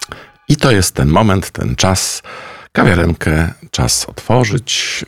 I to jest ten moment, ten czas, kawiarenkę czas otworzyć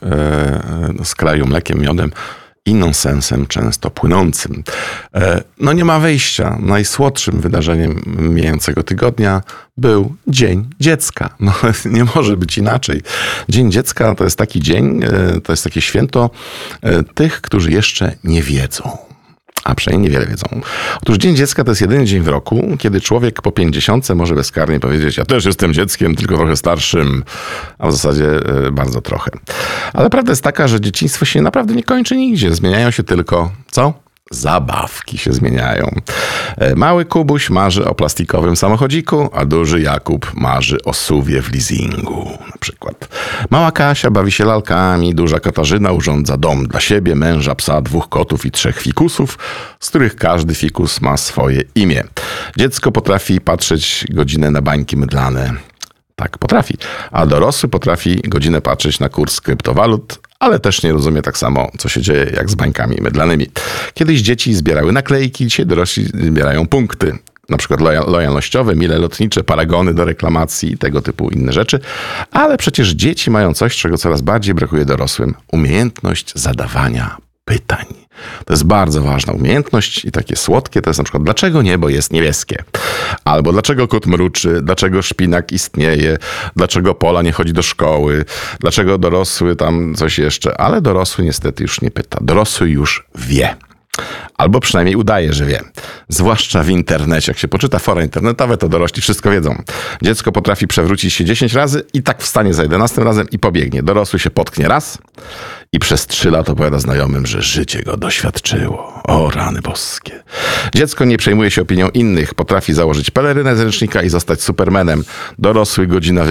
z kraju mlekiem, miodem i nonsensem często płynącym. No nie ma wyjścia. Najsłodszym wydarzeniem mijającego tygodnia był Dzień Dziecka. No nie może być inaczej. Dzień Dziecka to jest taki dzień, to jest takie święto tych, którzy jeszcze nie wiedzą. A przynajmniej niewiele wiedzą. Otóż Dzień Dziecka to jest jedyny dzień w roku, kiedy człowiek po 50 może bezkarnie powiedzieć: ja też jestem dzieckiem, tylko trochę starszym, a w zasadzie bardzo trochę. Ale prawda jest taka, że dzieciństwo się naprawdę nie kończy nigdzie. Zmieniają się tylko, co? Zabawki się zmieniają. Mały Kubuś marzy o plastikowym samochodziku, a duży Jakub marzy o suwie w leasingu na przykład. Mała Kasia bawi się lalkami, duża Katarzyna urządza dom dla siebie, męża, psa, 2 kotów i 3 fikusów, z których każdy fikus ma swoje imię. Dziecko potrafi patrzeć godzinę na bańki mydlane. Tak, potrafi. A dorosły potrafi godzinę patrzeć na kurs kryptowalut, ale też nie rozumie tak samo, co się dzieje, jak z bańkami mydlanymi. Kiedyś dzieci zbierały naklejki, dzisiaj dorośli zbierają punkty. Na przykład lojalnościowe, mile lotnicze, paragony do reklamacji i tego typu inne rzeczy. Ale przecież dzieci mają coś, czego coraz bardziej brakuje dorosłym. Umiejętność zadawania pytań. To jest bardzo ważna umiejętność i takie słodkie to jest na przykład: dlaczego niebo jest niebieskie? Albo dlaczego kot mruczy? Dlaczego szpinak istnieje? Dlaczego Pola nie chodzi do szkoły? Dlaczego dorosły tam coś jeszcze? Ale dorosły niestety już nie pyta. Dorosły już wie. Albo przynajmniej udaje, że wie. Zwłaszcza w internecie. Jak się poczyta fora internetowe, to dorośli wszystko wiedzą. Dziecko potrafi przewrócić się 10 razy i tak wstanie za 11 razem i pobiegnie. Dorosły się potknie raz i przez 3 lata opowiada znajomym, że życie go doświadczyło. O rany boskie. Dziecko nie przejmuje się opinią innych. Potrafi założyć pelerynę z ręcznika i zostać supermanem. Dorosły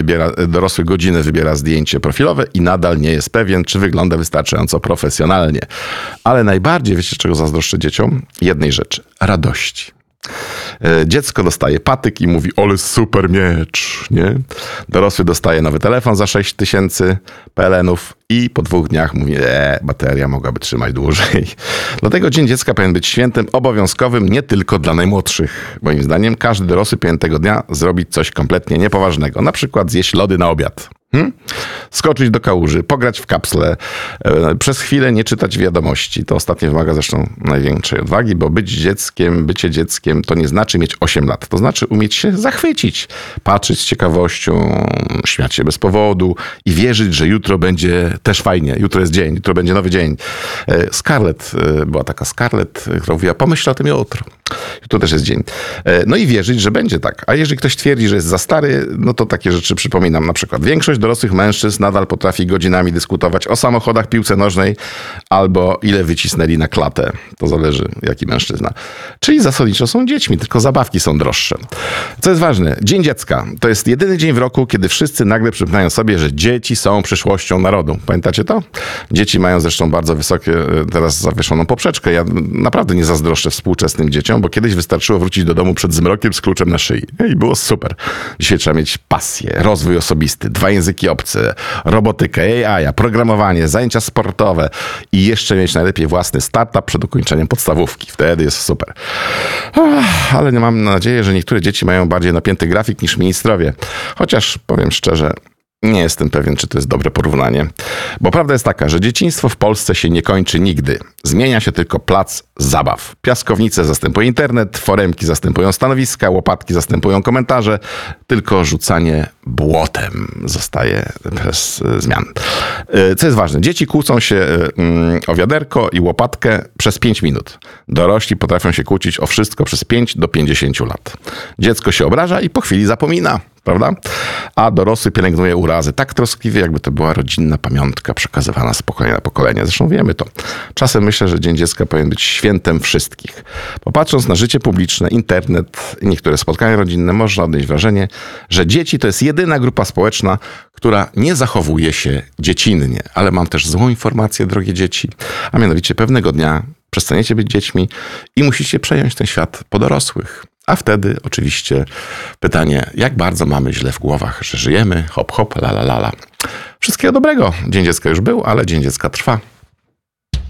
godzinę wybiera zdjęcie profilowe i nadal nie jest pewien, czy wygląda wystarczająco profesjonalnie. Ale najbardziej, wiecie, czego zazdroszczę dzieciom? Jednej rzeczy. Radości. Dziecko dostaje patyk i mówi: ole super miecz, nie? Dorosły dostaje nowy telefon za 6000 PLN-ów i po 2 dniach mówi: bateria mogłaby trzymać dłużej. Dlatego Dzień Dziecka powinien być świętem obowiązkowym nie tylko dla najmłodszych. Moim zdaniem każdy dorosły powinien tego dnia zrobić coś kompletnie niepoważnego. Na przykład zjeść lody na obiad. Skoczyć do kałuży, pograć w kapsle, przez chwilę nie czytać wiadomości. To ostatnio wymaga zresztą największej odwagi, bo bycie dzieckiem to nie znaczy mieć 8 lat. To znaczy umieć się zachwycić, patrzeć z ciekawością, śmiać się bez powodu i wierzyć, że jutro będzie też fajnie. Jutro jest dzień, jutro będzie nowy dzień. Była taka Scarlett, która mówiła: pomyśl o tym jutro. Jutro też jest dzień. No i wierzyć, że będzie tak. A jeżeli ktoś twierdzi, że jest za stary, no to takie rzeczy przypominam. Na przykład większość dorosłych mężczyzn nadal potrafi godzinami dyskutować o samochodach, piłce nożnej albo ile wycisnęli na klatę. To zależy, jaki mężczyzna. Czyli zasadniczo są dziećmi, tylko zabawki są droższe. Co jest ważne, Dzień Dziecka to jest jedyny dzień w roku, kiedy wszyscy nagle przypominają sobie, że dzieci są przyszłością narodu. Pamiętacie to? Dzieci mają zresztą bardzo wysokie, teraz zawieszoną poprzeczkę. Ja naprawdę nie zazdroszczę współczesnym dzieciom, bo kiedyś wystarczyło wrócić do domu przed zmrokiem z kluczem na szyi. I było super. Dzisiaj trzeba mieć pasję, rozwój osobisty, 2 języki obce, robotykę, AI, programowanie, zajęcia sportowe i jeszcze mieć najlepiej własny startup przed ukończeniem podstawówki. Wtedy jest super. Ale mam nadzieję, że niektóre dzieci mają bardziej napięty grafik niż ministrowie. Chociaż powiem szczerze, nie jestem pewien, czy to jest dobre porównanie. Bo prawda jest taka, że dzieciństwo w Polsce się nie kończy nigdy. Zmienia się tylko plac zabaw. Piaskownice zastępuje internet, foremki zastępują stanowiska, łopatki zastępują komentarze. Tylko rzucanie błotem zostaje bez zmian. Co jest ważne, dzieci kłócą się o wiaderko i łopatkę przez 5 minut. Dorośli potrafią się kłócić o wszystko przez 5 do 50 lat. Dziecko się obraża i po chwili zapomina. Prawda? A dorosły pielęgnuje urazy tak troskliwie, jakby to była rodzinna pamiątka przekazywana z pokolenia na pokolenie. Zresztą wiemy to. Czasem myślę, że Dzień Dziecka powinien być świętem wszystkich. Popatrząc na życie publiczne, internet i niektóre spotkania rodzinne, można odnieść wrażenie, że dzieci to jest jedyna grupa społeczna, która nie zachowuje się dziecinnie. Ale mam też złą informację, drogie dzieci, a mianowicie pewnego dnia przestaniecie być dziećmi i musicie przejąć ten świat po dorosłych. A wtedy oczywiście pytanie, jak bardzo mamy źle w głowach, że żyjemy, hop, hop, la, la, la, la. Wszystkiego dobrego. Dzień Dziecka już był, ale Dzień Dziecka trwa.